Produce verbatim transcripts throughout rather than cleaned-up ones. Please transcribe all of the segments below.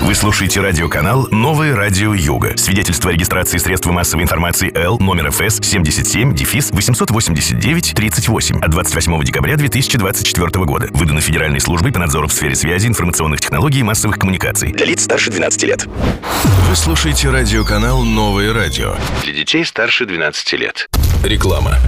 Вы слушаете радиоканал «Новое радио Юга». Свидетельство о регистрации средств массовой информации Л, номер эф эс семьдесят семь дефис восемьсот восемьдесят девять тридцать восемь от двадцать восьмого декабря две тысячи двадцать четвёртого года. Выдано Федеральной службой по надзору в сфере связи, информационных технологий и массовых коммуникаций. Для лиц старше двенадцати лет. Вы слушаете радиоканал «Новое радио». Для детей старше двенадцати лет. Реклама.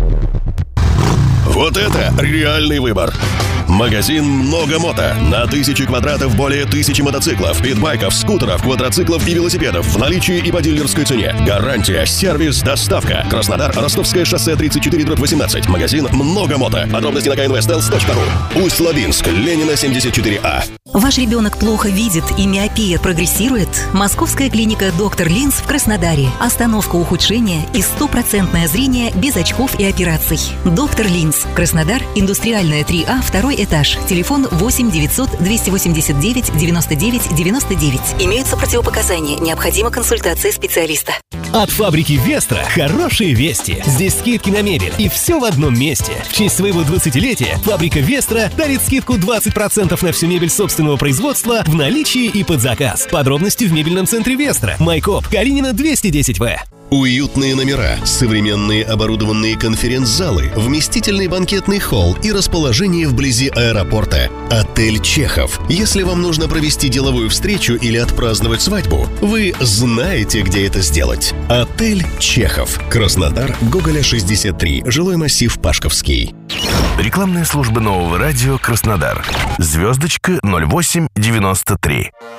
Вот это реальный выбор. Магазин «Много мото». На тысячи квадратов более тысячи мотоциклов, питбайков, скутеров, квадроциклов и велосипедов в наличии и по дилерской цене. Гарантия, сервис, доставка. Краснодар, Ростовское шоссе тридцать четыре дробь восемнадцать. Магазин «Много мото». Подробности на ка эн вэ стелс точка ру. Усть-Лабинск, Ленина, семьдесят четыре А. Ваш ребенок плохо видит и миопия прогрессирует? Московская клиника «Доктор Линз» в Краснодаре. Остановка ухудшения и стопроцентное зрение без очков и операций. «Доктор Линз». Краснодар, Индустриальная три А, второй этаж. Телефон восемь девятьсот двести восемьдесят девять девяносто девять девяносто девять. Имеются противопоказания. Необходима консультация специалиста. От фабрики «Вестра» хорошие вести. Здесь скидки на мебель и все в одном месте. В честь своего двадцатилетия фабрика «Вестра» дарит скидку двадцать процентов на всю мебель собственного производства в наличии и под заказ. Подробности в мебельном центре «Вестра». Майкоп, Калинина, двести десять В. Уютные номера, современные оборудованные конференц-залы, вместительный банкетный холл и расположение вблизи аэропорта. Отель «Чехов». Если вам нужно провести деловую встречу или отпраздновать свадьбу, вы знаете, где это сделать. Отель «Чехов». Краснодар, Гоголя, шестьдесят три, жилой массив Пашковский. Рекламная служба «Нового радио» Краснодар. Звездочка ноль восемь девяносто три.